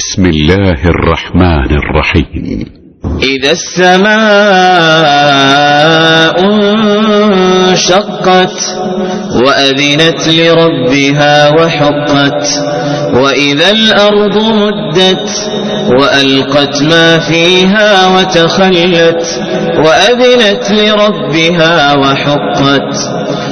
بسم الله الرحمن الرحيم. إذا السماء انشقت وأذنت لربها وحقت وإذا الأرض مدت وألقت ما فيها وتخلت وأذنت لربها وحقت